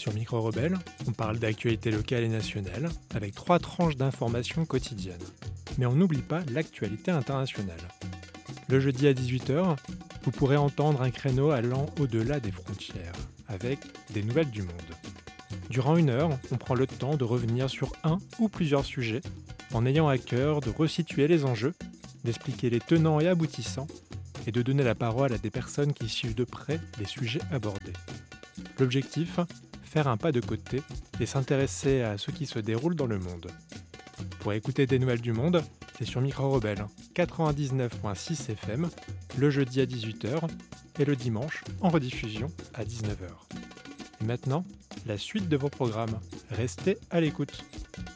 Sur Micro Rebelle, on parle d'actualité locale et nationale, avec 3 tranches d'informations quotidiennes. Mais on n'oublie pas l'actualité internationale. Le jeudi à 18h, vous pourrez entendre un créneau allant au-delà des frontières, avec des nouvelles du monde. Durant 1 heure, on prend le temps de revenir sur un ou plusieurs sujets, en ayant à cœur de resituer les enjeux, d'expliquer les tenants et aboutissants, et de donner la parole à des personnes qui suivent de près les sujets abordés. L'objectif, faire un pas de côté et s'intéresser à ce qui se déroule dans le monde. Pour écouter des nouvelles du monde, c'est sur Micro Rebelle 99.6 FM, le jeudi à 18h et le dimanche en rediffusion à 19h. Et maintenant, la suite de vos programmes. Restez à l'écoute.